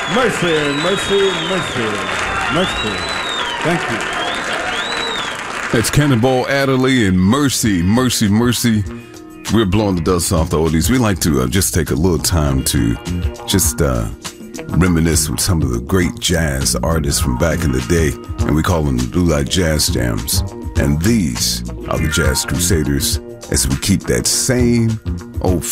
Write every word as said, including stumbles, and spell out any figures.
Mercy, mercy, mercy, mercy. Thank you. That's Cannonball Adderley and Mercy, Mercy, Mercy. We're blowing the dust off the oldies. We like to uh, just take a little time to just uh, reminisce with some of the great jazz artists from back in the day, and we call them the Blue Light Jazz Jams. And these are the Jazz Crusaders, as we keep that same old